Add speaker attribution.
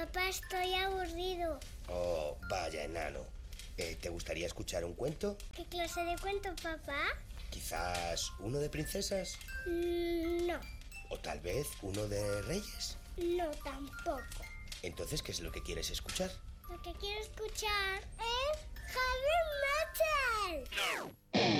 Speaker 1: Papá, estoy aburrido.
Speaker 2: Oh, vaya enano. ¿Te gustaría escuchar un cuento?
Speaker 1: ¿Qué clase de cuento, papá?
Speaker 2: ¿Quizás uno de princesas?
Speaker 1: No,
Speaker 2: ¿O tal vez uno de reyes?
Speaker 1: no tampoco.
Speaker 2: Entonces, ¿qué es lo que quieres escuchar?
Speaker 1: Lo que quiero escuchar es Harry Potter.